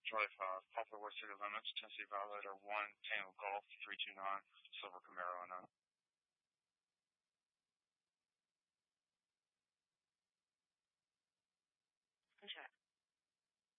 Charlie 5, Papa War City Limits, Tennessee Violator 1, Tango Golf 329, Silver Camaro 09.